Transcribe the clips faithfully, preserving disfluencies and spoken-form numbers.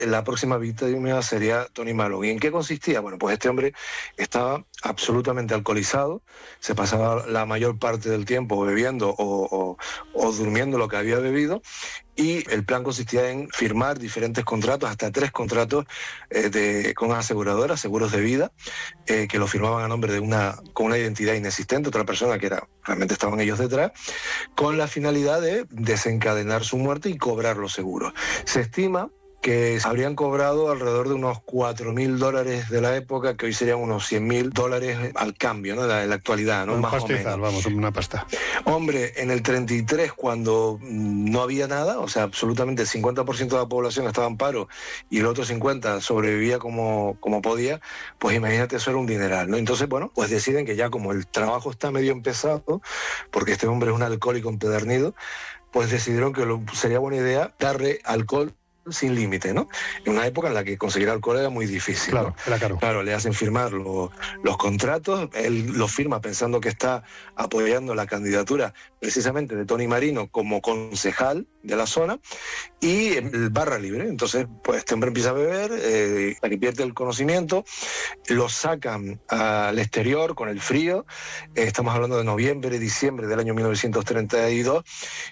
la próxima víctima sería Tony Malone. ¿Y en qué consistía? Bueno, pues este hombre estaba absolutamente alcoholizado, se pasaba la mayor parte del tiempo bebiendo o, o, o durmiendo lo que había bebido, y el plan consistía en firmar diferentes contratos, hasta tres contratos eh, de, con aseguradoras, seguros de vida, eh, que lo firmaban a nombre de una, con una identidad inexistente, otra persona que era, realmente estaban ellos detrás, con la finalidad de desencadenar su muerte y cobrar los seguros. Se estima que habrían cobrado alrededor de unos cuatro mil dólares de la época, que hoy serían unos cien mil dólares al cambio, ¿no? En la, en la actualidad, ¿no? Un Más pastizal, o menos. vamos, una pasta. Hombre, en el treinta y tres, cuando no había nada, o sea, absolutamente el cincuenta por ciento de la población estaba en paro y el otro cincuenta por ciento sobrevivía como, como podía, pues imagínate, eso era un dineral, ¿no? Entonces, bueno, pues deciden que ya como el trabajo está medio empezado, porque este hombre es un alcohólico empedernido, pues decidieron que lo, sería buena idea darle alcohol sin límite, ¿no? En una época en la que conseguir alcohol era muy difícil. Claro, ¿no? era caro. Claro, le hacen firmar lo, los contratos, él los firma pensando que está apoyando la candidatura precisamente de Tony Marino como concejal de la zona, y barra libre. Entonces, pues este hombre empieza a beber, eh, hasta que pierde el conocimiento, lo sacan al exterior con el frío, eh, estamos hablando de noviembre, diciembre del año mil novecientos treinta y dos,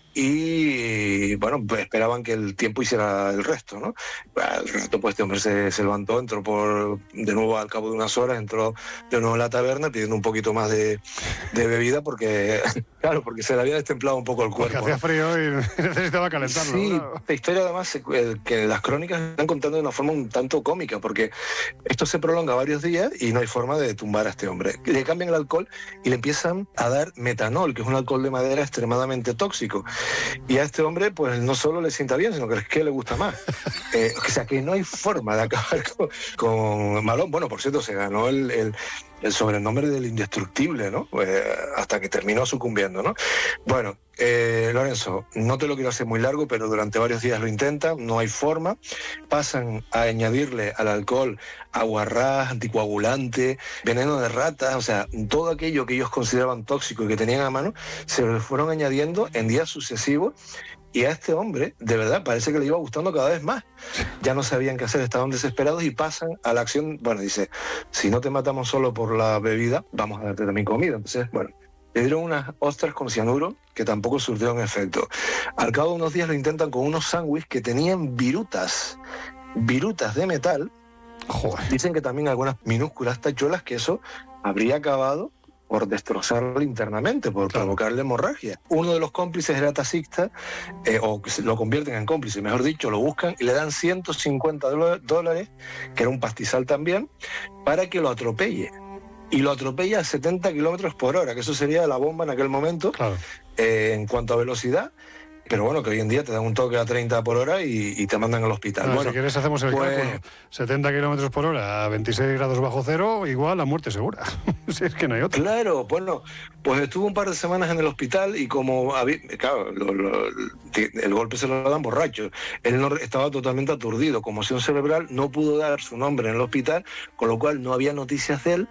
y bueno, pues esperaban que el tiempo hiciera el resto, ¿no? Al rato, pues este hombre se, se levantó, entró por, de nuevo al cabo de unas horas, entró de nuevo a la taberna pidiendo un poquito más de, de bebida, porque, claro, porque se le había destemplado un poco el cuerpo. Porque hacía ¿no? frío y necesitaba calentarlo. Sí, claro. esta historia además el, que las crónicas están contando de una forma un tanto cómica, porque esto se prolonga varios días y no hay forma de tumbar a este hombre. Le cambian el alcohol y le empiezan a dar metanol, que es un alcohol de madera extremadamente tóxico. Y a este hombre, pues no solo le sienta bien, sino que es que le gusta más. Eh, o sea, que no hay forma de acabar con, con Malone. Bueno, por cierto, se ganó el, el, el sobrenombre del indestructible, ¿no? Eh, hasta que terminó sucumbiendo, ¿no? Bueno, eh, Lorenzo, no te lo quiero hacer muy largo, pero durante varios días lo intentan, no hay forma. Pasan a añadirle al alcohol aguarrás, anticoagulante, veneno de ratas, o sea, todo aquello que ellos consideraban tóxico y que tenían a mano, se lo fueron añadiendo en días sucesivos. Y a este hombre, de verdad, parece que le iba gustando cada vez más. Ya no sabían qué hacer, estaban desesperados y pasan a la acción. Bueno, dice, si no te matamos solo por la bebida, vamos a darte también comida. Entonces, bueno, le dieron unas ostras con cianuro que tampoco surtieron efecto. Al cabo de unos días lo intentan con unos sándwiches que tenían virutas, virutas de metal. Joder. Dicen que también algunas minúsculas tachuelas, que eso habría acabado por destrozarlo internamente, por claro. provocarle hemorragia. Uno de los cómplices era taxista, eh, o que lo convierten en cómplice, mejor dicho, lo buscan y le dan ciento cincuenta dólares, que era un pastizal también, para que lo atropelle. Y lo atropella a setenta kilómetros por hora, que eso sería la bomba en aquel momento, Claro. eh, en cuanto a velocidad. Pero bueno, que hoy en día te dan un toque a treinta por hora y, y te mandan al hospital. Bueno, bueno, si quieres hacemos el pues, cálculo. setenta kilómetros por hora a veintiséis grados bajo cero, igual la muerte segura. Si es que no hay otra. Claro, bueno, pues estuvo un par de semanas en el hospital y como había, claro, lo, lo, el golpe se lo dan borracho. Él no, estaba totalmente aturdido, conmoción cerebral, no pudo dar su nombre en el hospital, con lo cual no había noticias de él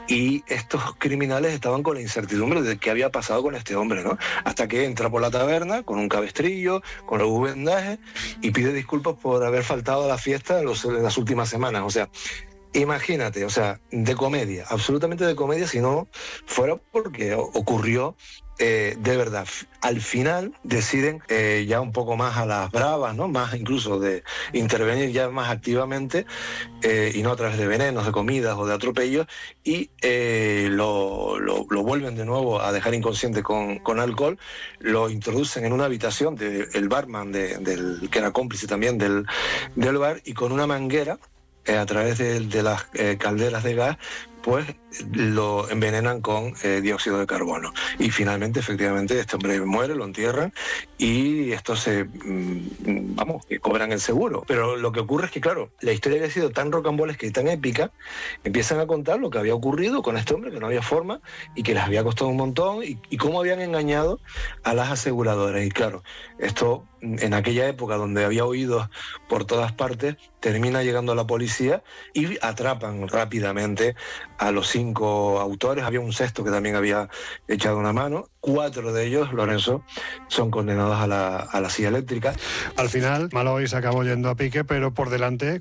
y estos criminales estaban con la incertidumbre de qué había pasado con este hombre, ¿no? Hasta que entra por la taberna con un cabestrillo, con los vendajes y pide disculpas por haber faltado a la fiesta en, los, en las últimas semanas. O sea, imagínate, o sea, de comedia, absolutamente de comedia, si no fuera porque ocurrió eh, de verdad. Al final deciden eh, ya un poco más a las bravas, ¿no? Más incluso de intervenir ya más activamente eh, y no a través de venenos, de comidas o de atropellos, y eh, lo, lo, lo vuelven de nuevo a dejar inconsciente con, con alcohol, lo introducen en una habitación del barman, de, del, que era cómplice también del, del bar, y con una manguera, Eh, a través de, de las eh, calderas de gas, pues lo envenenan con eh, dióxido de carbono. Y finalmente, efectivamente, este hombre muere, lo entierran y esto se, mmm, vamos, que cobran el seguro. Pero lo que ocurre es que, claro, la historia había sido tan rocambolesca y tan épica, empiezan a contar lo que había ocurrido con este hombre, que no había forma y que les había costado un montón, y, y cómo habían engañado a las aseguradoras. Y claro, esto en aquella época donde había oídos por todas partes, termina llegando a la policía y atrapan rápidamente a los cinco autores, había un sexto que también había echado una mano. Cuatro de ellos, Lorenzo, son condenados a la, a la silla eléctrica. Al final, Maloy se acabó yendo a pique, pero por delante